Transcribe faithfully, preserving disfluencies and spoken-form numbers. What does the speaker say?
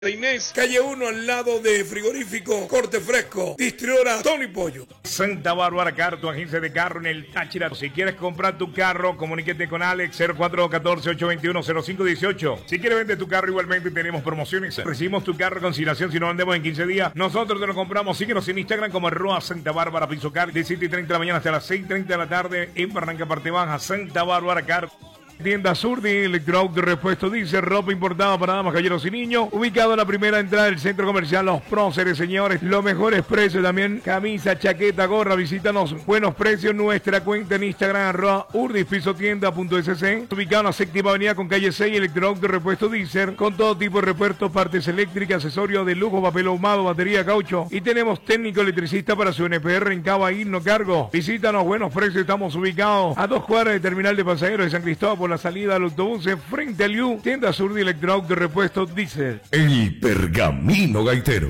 de Inés, calle uno al lado de Frigorífico Corte Fresco, distribuidora Tony Pollo. Santa Bárbara Car, tu agencia de carro en el Táchira. Si quieres comprar tu carro, comuníquete con Alex cero cuatro uno cuatro, ocho dos uno, cero cinco uno ocho. Si quieres vender tu carro, igualmente tenemos promociones. Recibimos tu carro a consignación si no vendemos en quince días. Nosotros te lo compramos. Síguenos en Instagram como arroba Santa Bárbara Piso Car, de siete y treinta de la mañana hasta las seis y treinta de la tarde en Barranca Parte Baja, Santa Bárbara Car. Tienda Sur de Electroauto de Repuesto dice ropa importada para damas, caballeros y niños, ubicado en la primera entrada del centro comercial Los Próceres, señores, los mejores precios también, camisa, chaqueta, gorra, visítanos, buenos precios, nuestra cuenta en Instagram, arroba urdispisotienda.sc, ubicado en la séptima avenida con calle seis, Electroauto de Repuesto Diesel, con todo tipo de repuestos, partes eléctricas, accesorios de lujo, papel ahumado, batería, caucho, y tenemos técnico electricista para su N P R en Cava, no cargo, visítanos, buenos precios, estamos ubicados a dos cuadras del terminal de pasajeros de San Cristóbal, por la salida al autobús frente al U, Tienda Sur de Electroauto de Repuesto Diesel. El Pergamino Gaitero.